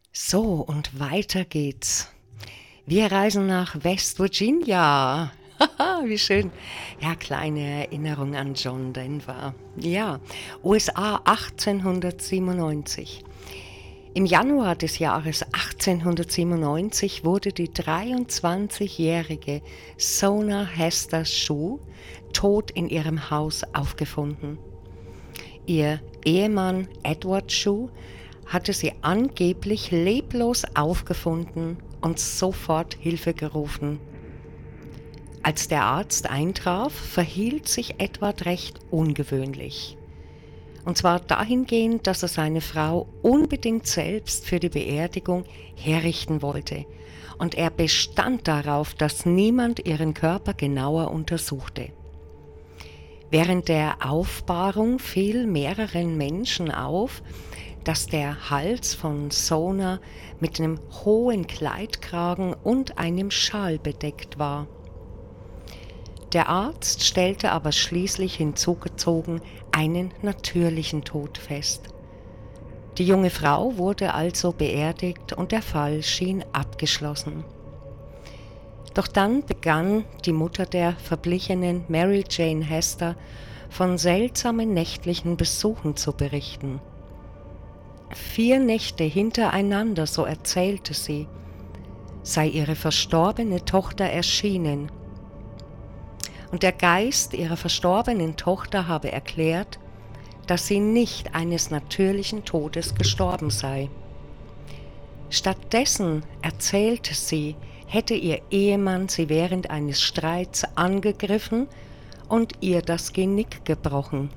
So, und weiter geht's. Wir reisen nach West Virginia. Haha, wie schön. Ja, kleine Erinnerung an John Denver. Ja, USA 1897. Im Januar des Jahres 1897 wurde die 23-jährige Sona Hester Shue tot in ihrem Haus aufgefunden. Ihr Ehemann Edward Shue hatte sie angeblich leblos aufgefunden und sofort Hilfe gerufen. Als der Arzt eintraf, verhielt sich Edward recht ungewöhnlich. Und zwar dahingehend, dass er seine Frau unbedingt selbst für die Beerdigung herrichten wollte. Und er bestand darauf, dass niemand ihren Körper genauer untersuchte. Während der Aufbahrung fiel mehreren Menschen auf, dass der Hals von Sona mit einem hohen Kleidkragen und einem Schal bedeckt war. Der Arzt stellte aber schließlich hinzugezogen einen natürlichen Tod fest. Die junge Frau wurde also beerdigt und der Fall schien abgeschlossen. Doch dann begann die Mutter der verblichenen Mary Jane Hester von seltsamen nächtlichen Besuchen zu berichten. 4 Nächte hintereinander, so erzählte sie, sei ihre verstorbene Tochter erschienen. Und der Geist ihrer verstorbenen Tochter habe erklärt, dass sie nicht eines natürlichen Todes gestorben sei. Stattdessen erzählte sie, hätte ihr Ehemann sie während eines Streits angegriffen und ihr das Genick gebrochen.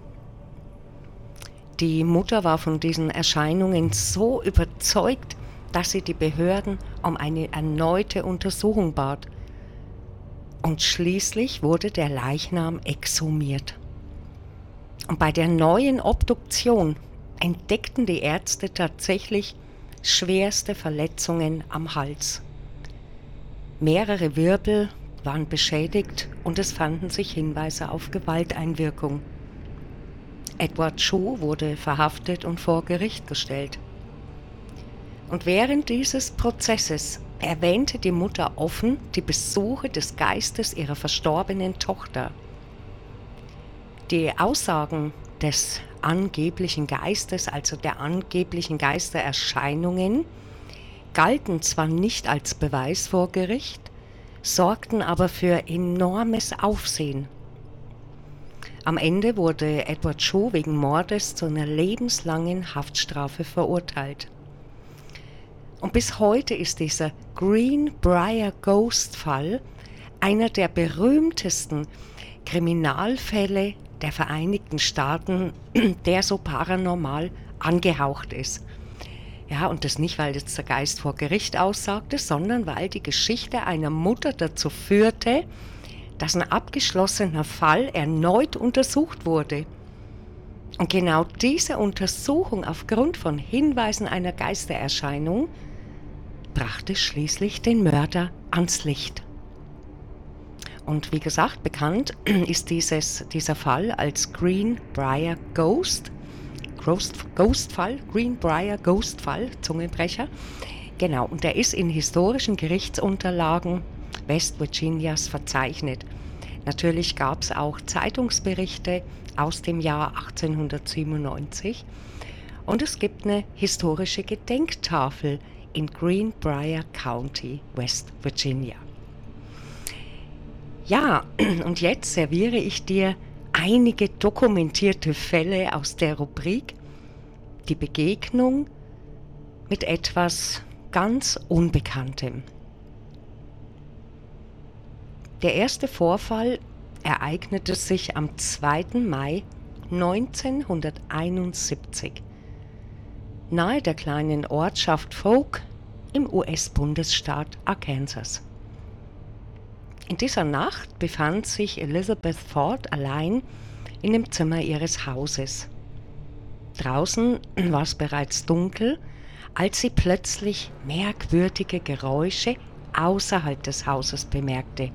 Die Mutter war von diesen Erscheinungen so überzeugt, dass sie die Behörden um eine erneute Untersuchung bat. Und schließlich wurde der Leichnam exhumiert. Und bei der neuen Obduktion entdeckten die Ärzte tatsächlich schwerste Verletzungen am Hals. Mehrere Wirbel waren beschädigt und es fanden sich Hinweise auf Gewalteinwirkung. Edward Shue wurde verhaftet und vor Gericht gestellt. Und während dieses Prozesses erwähnte die Mutter offen die Besuche des Geistes ihrer verstorbenen Tochter. Die Aussagen des angeblichen Geistes, also der angeblichen Geistererscheinungen, galten zwar nicht als Beweis vor Gericht, sorgten aber für enormes Aufsehen. Am Ende wurde Edward Shue wegen Mordes zu einer lebenslangen Haftstrafe verurteilt. Und bis heute ist dieser Greenbrier Ghost Fall einer der berühmtesten Kriminalfälle der Vereinigten Staaten, der so paranormal angehaucht ist. Ja, und das nicht, weil jetzt der Geist vor Gericht aussagte, sondern weil die Geschichte einer Mutter dazu führte, dass ein abgeschlossener Fall erneut untersucht wurde. Und genau diese Untersuchung aufgrund von Hinweisen einer Geistererscheinung brachte schließlich den Mörder ans Licht. Und wie gesagt, bekannt ist dieser Fall als Greenbrier Ghostfall, Greenbrier Ghostfall, Zungenbrecher. Genau, und der ist in historischen Gerichtsunterlagen West Virginias verzeichnet. Natürlich gab es auch Zeitungsberichte aus dem Jahr 1897 und es gibt eine historische Gedenktafel in Greenbrier County, West Virginia. Ja, und jetzt serviere ich dir einige dokumentierte Fälle aus der Rubrik Die Begegnung mit etwas ganz Unbekanntem. Der erste Vorfall ereignete sich am 2. Mai 1971 nahe der kleinen Ortschaft Folk im US-Bundesstaat Arkansas. In dieser Nacht befand sich Elizabeth Ford allein in dem Zimmer ihres Hauses. Draußen war es bereits dunkel, als sie plötzlich merkwürdige Geräusche außerhalb des Hauses bemerkte.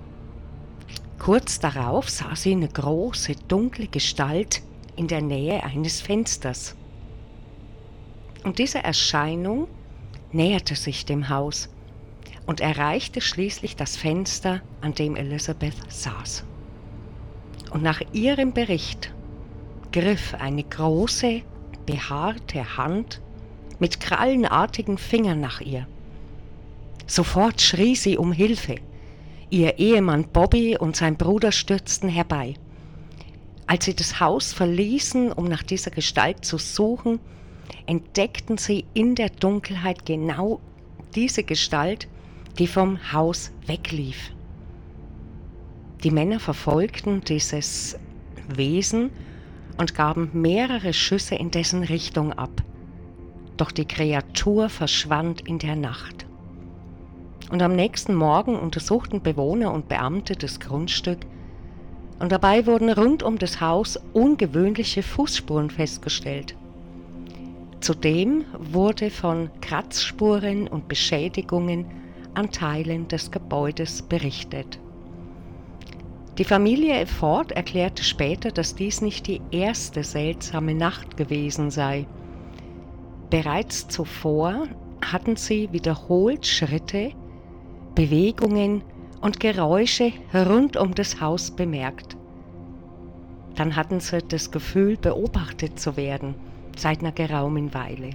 Kurz darauf sah sie eine große, dunkle Gestalt in der Nähe eines Fensters. Und diese Erscheinung näherte sich dem Haus und erreichte schließlich das Fenster, an dem Elizabeth saß. Und nach ihrem Bericht griff eine große, behaarte Hand mit krallenartigen Fingern nach ihr. Sofort schrie sie um Hilfe. Ihr Ehemann Bobby und sein Bruder stürzten herbei. Als sie das Haus verließen, um nach dieser Gestalt zu suchen, entdeckten sie in der Dunkelheit genau diese Gestalt, die vom Haus weglief. Die Männer verfolgten dieses Wesen und gaben mehrere Schüsse in dessen Richtung ab. Doch die Kreatur verschwand in der Nacht. Und am nächsten Morgen untersuchten Bewohner und Beamte das Grundstück und dabei wurden rund um das Haus ungewöhnliche Fußspuren festgestellt. Zudem wurde von Kratzspuren und Beschädigungen an Teilen des Gebäudes berichtet. Die Familie Ford erklärte später, dass dies nicht die erste seltsame Nacht gewesen sei. Bereits zuvor hatten sie wiederholt Schritte, Bewegungen und Geräusche rund um das Haus bemerkt. Dann hatten sie das Gefühl, beobachtet zu werden, seit einer geraumen Weile.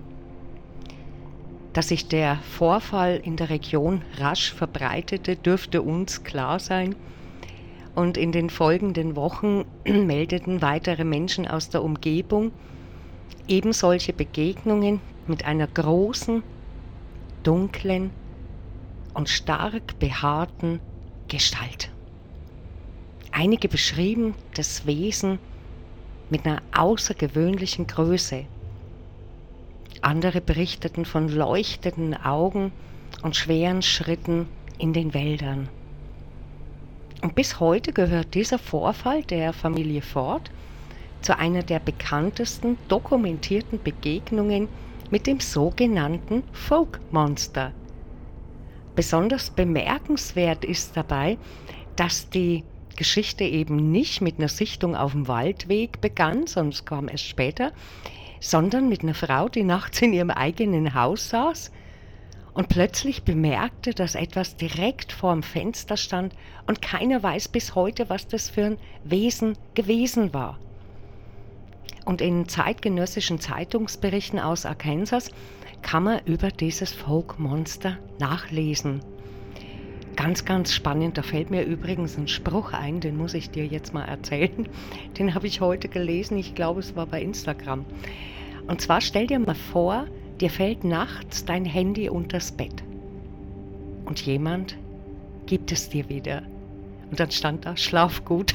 Dass sich der Vorfall in der Region rasch verbreitete, dürfte uns klar sein. Und in den folgenden Wochen meldeten weitere Menschen aus der Umgebung eben solche Begegnungen mit einer großen, dunklen und stark behaarten Gestalt. Einige beschrieben das Wesen mit einer außergewöhnlichen Größe. Andere berichteten von leuchtenden Augen und schweren Schritten in den Wäldern. Und bis heute gehört dieser Vorfall der Familie Ford zu einer der bekanntesten dokumentierten Begegnungen mit dem sogenannten Folk Monster. Besonders bemerkenswert ist dabei, dass die Geschichte eben nicht mit einer Sichtung auf dem Waldweg begann, sondern es kam erst später, sondern mit einer Frau, die nachts in ihrem eigenen Haus saß und plötzlich bemerkte, dass etwas direkt vorm Fenster stand und keiner weiß bis heute, was das für ein Wesen gewesen war. Und in zeitgenössischen Zeitungsberichten aus Arkansas kann man über dieses Folk-Monster nachlesen. Ganz, ganz spannend, da fällt mir übrigens ein Spruch ein, den muss ich dir jetzt mal erzählen. Den habe ich heute gelesen, ich glaube es war bei Instagram. Und zwar stell dir mal vor, dir fällt nachts dein Handy unters Bett und jemand gibt es dir wieder. Und dann stand da, schlaf gut.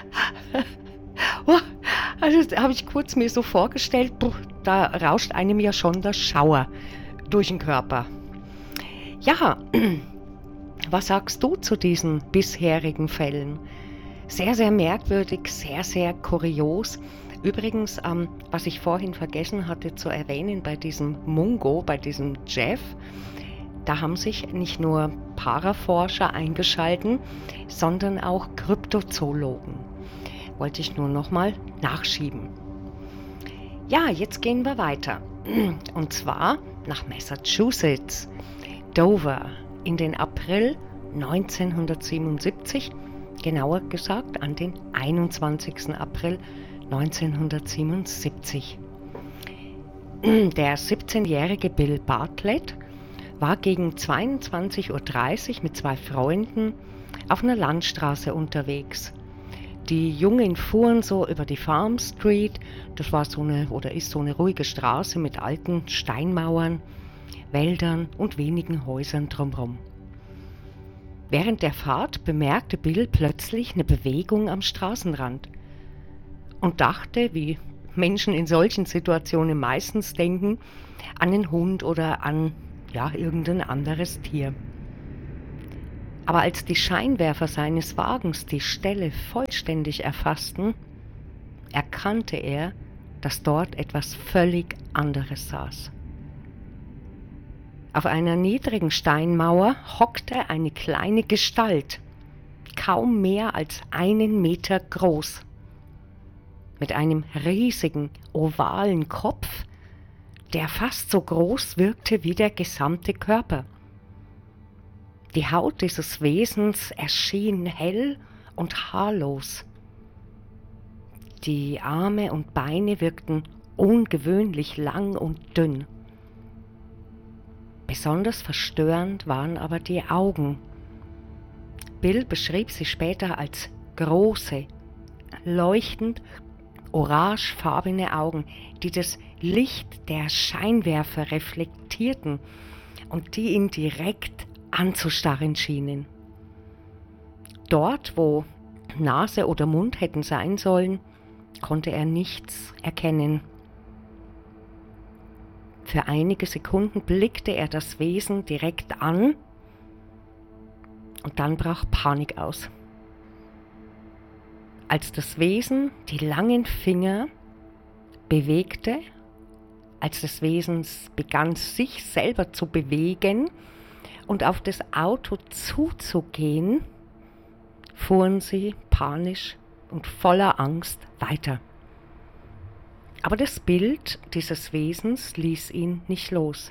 Also das habe ich kurz mir so vorgestellt, da rauscht einem ja schon der Schauer durch den Körper. Ja, was sagst du zu diesen bisherigen Fällen? Sehr, sehr merkwürdig, sehr, sehr kurios. Übrigens, was ich vorhin vergessen hatte zu erwähnen, bei diesem Mungo, bei diesem Jeff, da haben sich nicht nur Paraforscher eingeschalten, sondern auch Kryptozoologen. Wollte ich nur nochmal nachschieben. Ja, jetzt gehen wir weiter. Und zwar nach Massachusetts, Dover, in den April 1977, genauer gesagt an den 21. April 1977. Der 17-jährige Bill Bartlett war gegen 22:30 Uhr mit zwei Freunden auf einer Landstraße unterwegs. Die Jungen fuhren so über die Farm Street, das war ist so eine ruhige Straße mit alten Steinmauern, Wäldern und wenigen Häusern drumherum. Während der Fahrt bemerkte Bill plötzlich eine Bewegung am Straßenrand und dachte, wie Menschen in solchen Situationen meistens denken, an den Hund oder an irgendein anderes Tier. Aber als die Scheinwerfer seines Wagens die Stelle vollständig erfassten, erkannte er, dass dort etwas völlig anderes saß. Auf einer niedrigen Steinmauer hockte eine kleine Gestalt, kaum mehr als 1 Meter groß, mit einem riesigen, ovalen Kopf, der fast so groß wirkte wie der gesamte Körper. Die Haut dieses Wesens erschien hell und haarlos. Die Arme und Beine wirkten ungewöhnlich lang und dünn. Besonders verstörend waren aber die Augen. Bill beschrieb sie später als große, leuchtend orangefarbene Augen, die das Licht der Scheinwerfer reflektierten und die ihn direkt anzustarren schienen. Dort, wo Nase oder Mund hätten sein sollen, konnte er nichts erkennen. Für einige Sekunden blickte er das Wesen direkt an und dann brach Panik aus. Als das Wesen die langen Finger bewegte, als das Wesen begann, sich selber zu bewegen und auf das Auto zuzugehen, fuhren sie panisch und voller Angst weiter. Aber das Bild dieses Wesens ließ ihn nicht los.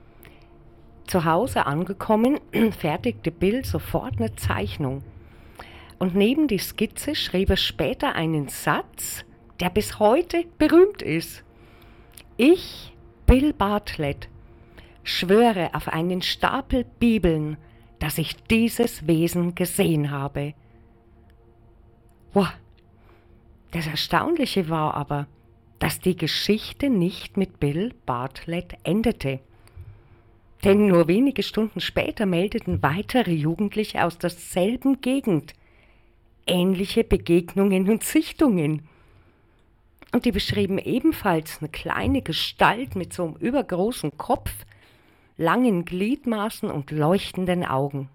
Zu Hause angekommen, fertigte Bill sofort eine Zeichnung. Und neben die Skizze schrieb er später einen Satz, der bis heute berühmt ist. Ich, Bill Bartlett, schwöre auf einen Stapel Bibeln, dass ich dieses Wesen gesehen habe. Wow. Das Erstaunliche war aber, dass die Geschichte nicht mit Bill Bartlett endete. Denn nur wenige Stunden später meldeten weitere Jugendliche aus derselben Gegend ähnliche Begegnungen und Sichtungen. Und die beschrieben ebenfalls eine kleine Gestalt mit so einem übergroßen Kopf, langen Gliedmaßen und leuchtenden Augen.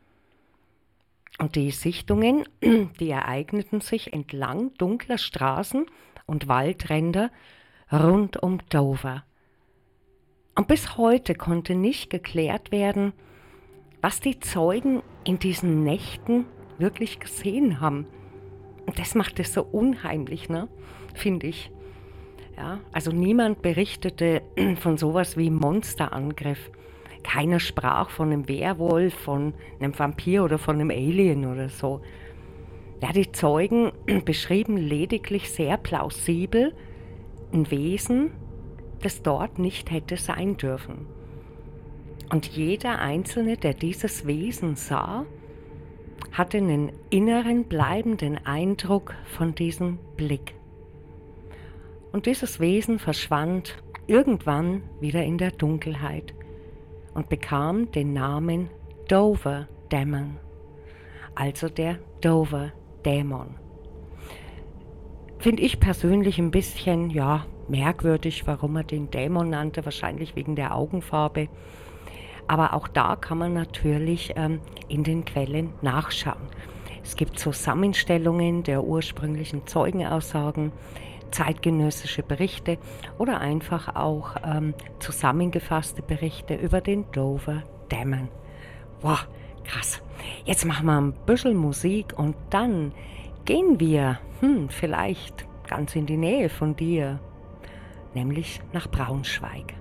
Und die Sichtungen, die ereigneten sich entlang dunkler Straßen und Waldränder rund um Dover. Und bis heute konnte nicht geklärt werden, was die Zeugen in diesen Nächten wirklich gesehen haben. Und das macht es so unheimlich, ne? Finde ich. Ja, also niemand berichtete von sowas wie Monsterangriff. Keiner sprach von einem Werwolf, von einem Vampir oder von einem Alien oder so. Ja, die Zeugen beschrieben lediglich sehr plausibel ein Wesen, das dort nicht hätte sein dürfen. Und jeder Einzelne, der dieses Wesen sah, hatte einen inneren bleibenden Eindruck von diesem Blick. Und dieses Wesen verschwand irgendwann wieder in der Dunkelheit und bekam den Namen Dover Demon, also der Dover Dämon. Finde ich persönlich ein bisschen, merkwürdig, warum er den Dämon nannte, wahrscheinlich wegen der Augenfarbe. Aber auch da kann man natürlich in den Quellen nachschauen. Es gibt Zusammenstellungen der ursprünglichen Zeugenaussagen, zeitgenössische Berichte oder einfach auch zusammengefasste Berichte über den Dover Demon. Wow, krass. Jetzt machen wir ein bisschen Musik und dann gehen wir vielleicht ganz in die Nähe von dir, nämlich nach Braunschweig.